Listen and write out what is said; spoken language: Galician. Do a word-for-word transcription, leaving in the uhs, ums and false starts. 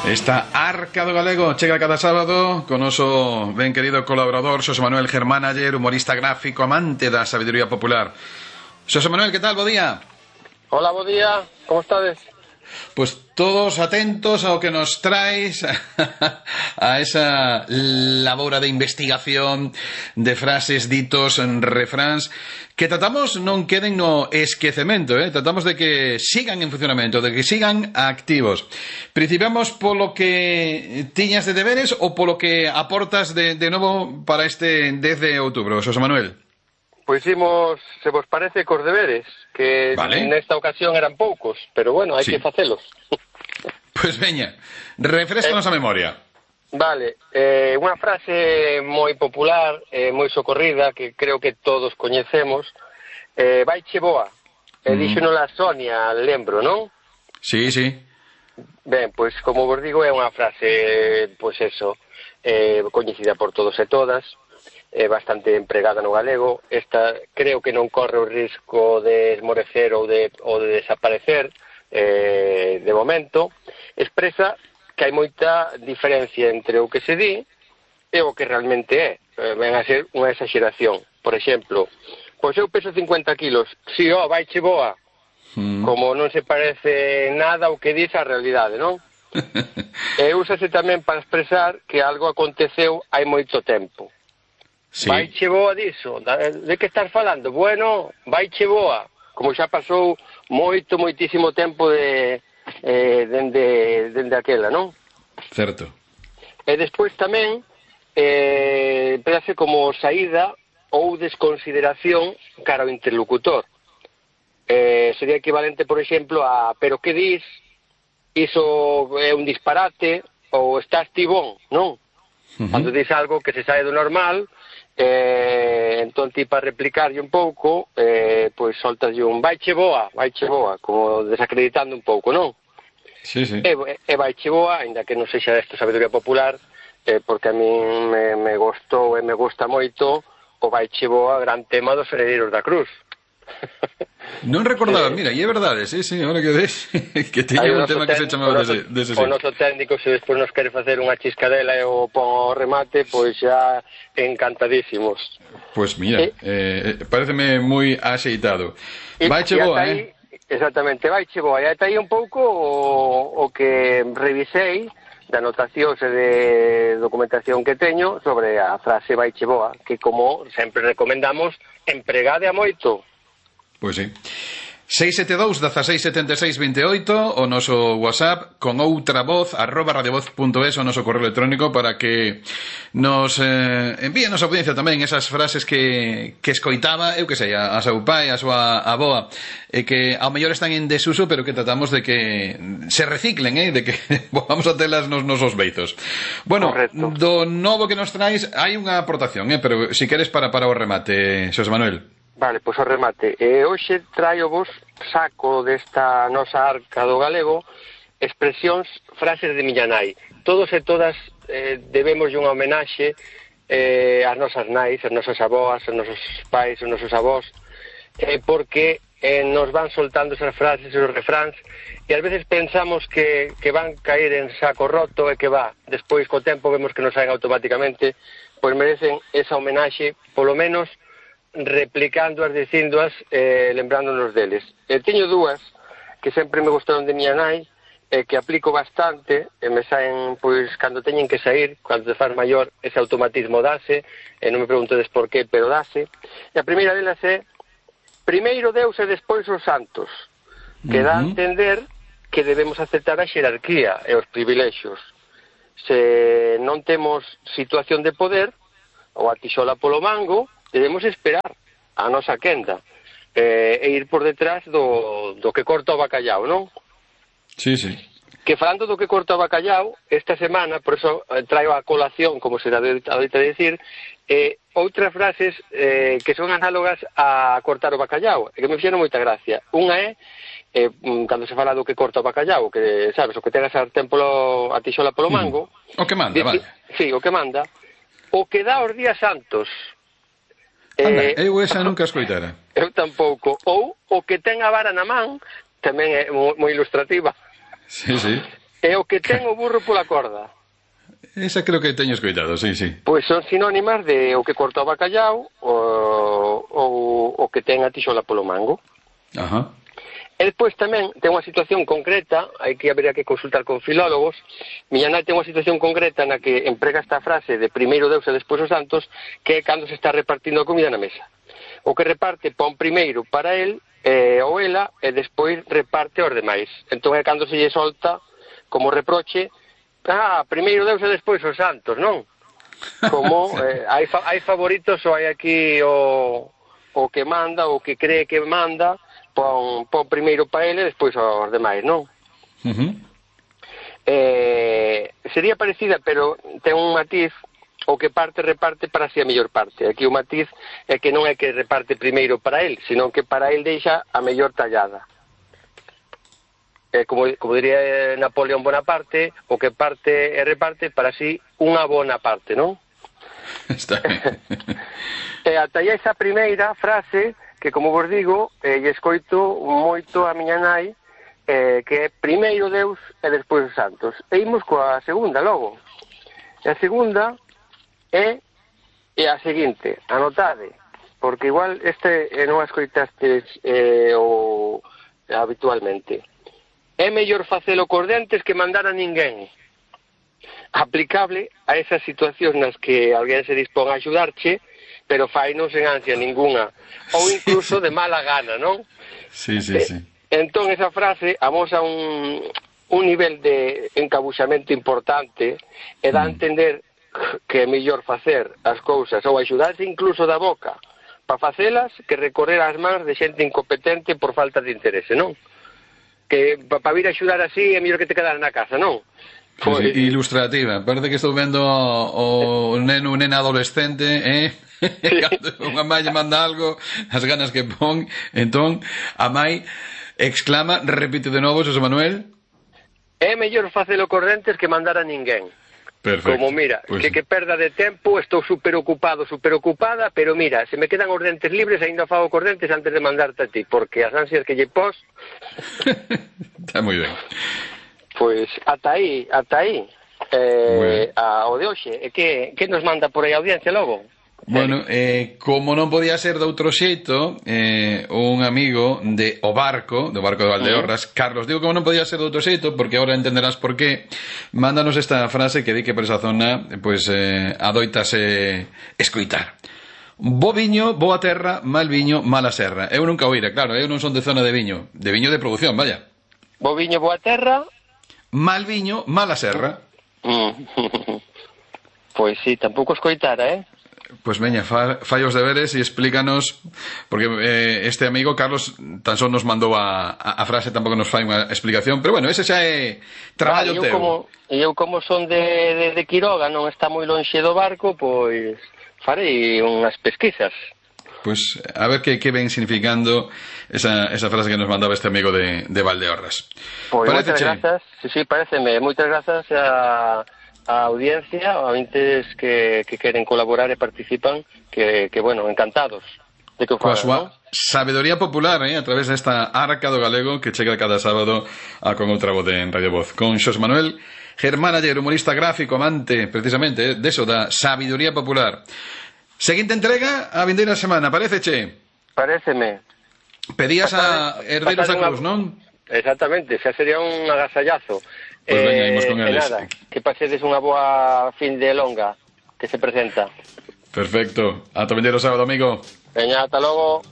Esta Arca do Galego chega cada sábado con noso ben querido colaborador Xosé Manuel Germánayer, humorista gráfico, amante da sabiduría popular. Xosé Manuel, que tal? Bo día. Hola, bo día, como estades? Pues todos atentos ao que nos traes a esa labora de investigación de frases, ditos, refráns que tratamos non queden no esquecemento, eh? Tratamos de que sigan en funcionamento, de que sigan activos. Principiamos polo que tiñas de deberes ou polo que aportas de, de novo para este dez de outubro, Xosé Manuel? Pois imos, se vos parece, cos deberes, que vale. Nesta ocasión eran poucos, pero bueno, hai sí. que facelos. Pois veña, refrescanos eh, a memoria. Vale, eh, unha frase moi popular, eh, moi socorrida, que creo que todos coñecemos, eh, vaiche boa, e mm. díxonos a Sonia, lembro, non? Sí, sí. Ben, pois como vos digo, é unha frase, pois eso, eh, coñecida por todos e todas, é bastante empregada no galego. Esta creo que non corre o risco de esmorecer ou de, ou de desaparecer eh, de momento. Expresa que hai moita diferencia entre o que se di e o que realmente é. Eh, ven a ser unha exageración. Por exemplo, pois eu peso cincuenta kilos, si, ó, vaiche boa, mm. como non se parece nada ao que diz a realidade, non? E úsase tamén para expresar que algo aconteceu hai moito tempo. Sí. Vaiche boa diso, de que estás falando? Bueno, vaiche boa, como xa pasou moito, moitísimo tempo de eh, dende, dende aquela, non? Certo. E despois tamén eh, empezase como saída ou desconsideración cara ao interlocutor. Eh, sería equivalente, por exemplo, a pero que dis, iso é un disparate, ou estás tibón, non? Uh-huh. Cando dis algo que se sae do normal, Eh, entón ti para replicarlle un pouco eh, pois soltaslle un vaiche boa, vaiche boa, como desacreditando un pouco, non? Sí, sí. E, e vaiche boa, ainda que non sexa desta sabedoría popular, eh, porque a min me, me gostou e me gusta moito o vaiche boa, gran tema dos Heredeiros da Cruz. Non recordaba, mira, e é verdade, sí, sí, ahora que ves que teña un tema que se chamaba dese, dese o noso técnico, se despois nos quere facer unha chiscadela e o pon ao remate, pois xa encantadísimos. Pois mira, eh, eh, pareceme moi axeitado. Vaiche boa, eh? Exactamente, vaiche boa. E ata aí un pouco o, o que revisei de anotacións e de documentación que teño sobre a frase vaiche boa, que como sempre recomendamos, empregade a moito. Pois sí. seis sete dous, dezasseis, setenta e seis, vinte e oito, o noso WhatsApp, con outra voz, arroba radiovoz punto es, o noso correo electrónico, para que nos eh, envíen a nosa audiencia tamén esas frases que, que escoitaba, eu que sei, a, a seu pai, a súa aboa, e que ao mellor están en desuso, pero que tratamos de que se reciclen, eh, de que vamos a telas nos nosos beizos. Bueno, correcto. Do novo que nos traes, hai unha aportación, eh, pero si queres para, para o remate, Xosé Manuel. Vale, pois o remate. E hoxe traio vos, saco desta nosa Arca do Galego, expresións, frases de miña nai. Todos e todas eh, debemos unha homenaxe eh, ás nosas nais, ás nosas aboas, aos nosos pais, aos nosos avós, eh, porque eh, nos van soltando esas frases, esos refráns, e ás veces pensamos que, que van caer en saco roto e que va, despois co tempo vemos que nos saen automáticamente, pois merecen esa homenaxe, polo menos replicándoas, dicíndoas, eh, lembrándonos deles. E teño dúas que sempre me gustaron de miña nai, eh, que aplico bastante, e me saen, pois, cando teñen que sair, cando te faz maior, ese automatismo dase, e non me preguntedes por qué, pero dase. E a primeira delas é, primeiro Deus e despois os santos, que dá a entender que debemos aceptar a xerarquía e os privilexios. Se non temos situación de poder, ou a tixola polo mango, debemos esperar a nosa quenda eh, e ir por detrás do, do que corta o bacallau, non? Sí, sí. Que falando do que corta o bacallau, esta semana, por eso eh, traio a colación, como se dá ahorita de decir, eh, outras frases eh, que son análogas a cortar o bacallau, e que me fixeron moita gracia. Unha é, eh, cando se fala do que corta o bacallau, que, sabes, o que tenga a sartén polo, a tixola polo mango. Mm. O que manda, dice, vale. Sí, o que manda. O que dá os días santos. Anda, eh, eu esa nunca escoitara. Eu tampouco. Ou o que ten a vara na man, tamén é moi ilustrativa. Sí, sí. é o que ten o burro pola corda. Esa creo que teño escoitado, sí, sí. Pois son sinónimas de o que corta o bacallau ou, ou o que ten a tixola polo mango. Ajá. E despois tamén ten unha situación concreta, hai que habería que consultar con filólogos. Miña nai ten unha situación concreta na que emprega esta frase de primeiro Deus e despois os santos, que é cando se está repartindo a comida na mesa. O que reparte pon primeiro para el eh, ou ela e despois reparte aos demais. Entón é cando se lle solta como reproche, ah, primeiro Deus e despois os santos, non? Como eh, hai, fa hai favoritos ou hai aquí o, o que manda, o que cree que manda, pon, pon primeiro para ele e despois aos demais, non? Uh-huh. eh, sería parecida, pero ten un matiz. O que parte, reparte para si a mellor parte. Aquí o matiz é que non é que reparte primeiro para el, senón que para el deixa a mellor tallada. É como, como diría Napoleón Bonaparte, o que parte e reparte para si unha bona parte, non? Está ben. E ata aí esa primeira frase, que como vos digo, eh, lle escoito moito a miña nai, eh, que é primeiro Deus e despois os santos. E imos coa segunda logo. E a segunda é, é a seguinte, anotade, porque igual este eh, non a escoitastes eh, o, habitualmente. É mellor facelo cos dentes que mandar a ninguén. Aplicable a esas situacións nas que alguén se dispón a axudarche, pero fainos en ansia ninguna, ou incluso de mala gana, non? Sí, sí, sí. Entón esa frase amosa un, un nivel de encabuxamento importante e dá a entender que é mellor facer as cousas ou axudarse incluso da boca para facelas que recorrer as mans de xente incompetente por falta de interese, non? Que para vir a axudar así é mellor que te quedar na casa, non? Pues, sí, ilustrativa, parece que estou vendo o, o neno, nena adolescente, eh? Sí. Cando unha mãe manda algo, as ganas que pon, entón a mãe exclama, repite de novo, Xosé Manuel. É mellor facelo cos dentes que mandar a ninguén. Perfecto. Como, mira, pues... que, que perda de tempo, estou super ocupado, super ocupada, pero mira, se me quedan os dentes libres, ainda fago cos dentes antes de mandarte a ti, porque as ansias que lle pos... Está moi ben. Pois, ata aí, ata aí, eh, a, o de hoxe, e que, que nos manda por aí a audiencia logo? Bueno, eh, como non podía ser de outro xeito, eh, un amigo de O Barco, do Barco de Valdeorras, uh-huh. Carlos, digo como non podía ser de outro xeito, porque agora entenderás por qué, mándanos esta frase que di que por esa zona, pois, eh, adoitase escoitar. Bo viño, boa terra, mal viño, mala serra. Eu nunca oíra, claro, eu non son de zona de viño, de viño de produción, vaya. Bo viño, boa terra... Mal viño, mala serra. Mm. Pois sí, tampouco escoitara, eh? Pues veña, fa, fai os deberes e explícanos, porque eh, este amigo Carlos tan só nos mandou a, a, a frase, tampouco nos fai unha explicación, pero bueno, ese xa é traballo vale, eu teu. Como, eu como son de, de, de Quiroga, non está moi lonxe do barco, pois farei unhas pesquisas. Pues a ver que, que ven significando esa, esa frase que nos mandaba este amigo de, de Valdeorras. Pois moitas grazas, sí, sí, pareceme, moitas grazas a... a audiencia, a ointes que, que queren colaborar e participan, que, que bueno, encantados de que o fagan, súa ¿no? Sabedoría popular, eh, a través desta Arca do Galego que chega cada sábado a Con Outra Voz en Radio Voz, con Xosé Manuel Germán Ayer, humorista gráfico, amante precisamente eh, de eso, da sabiduría popular. Seguinte entrega a vindeira semana, pareceche? Pareceme. Pedías a herdeiros da Cruz, non? Exactamente, xa sería un agasallazo. Pois pues veña, imos con eles. eles. Nada, que pasedes unha boa fin de longa que se presenta. Perfecto. Ata vindeiro sábado, amigo. Veña, ata logo.